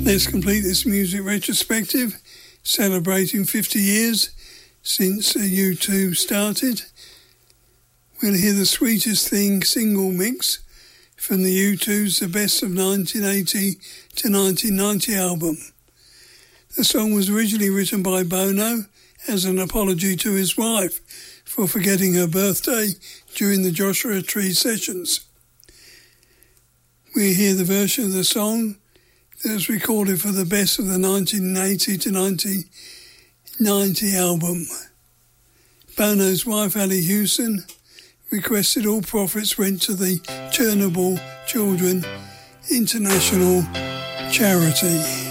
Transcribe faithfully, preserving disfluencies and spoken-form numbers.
Let's complete this music retrospective, celebrating fifty years since U two started. We'll hear the Sweetest Thing single mix from the U two's The Best of nineteen eighty to nineteen ninety album. The song was originally written by Bono as an apology to his wife for forgetting her birthday during the Joshua Tree sessions. We hear the version of the song that was recorded for the Best of the nineteen eighty to nineteen ninety album. Bono's wife, Ali Houston, requested all profits went to the Chernobyl Children International Charity.